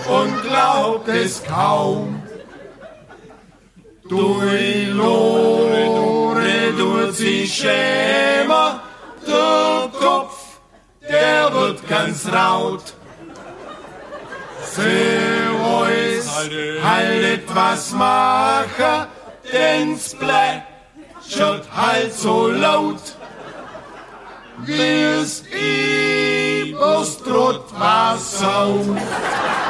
und glaubt es kaum. Durch Lore tut sich schämer, der Kopf, der wird ganz raut. Servus, halt etwas machen, den's plätschert halt so laut. Wie's übers Trottwasser.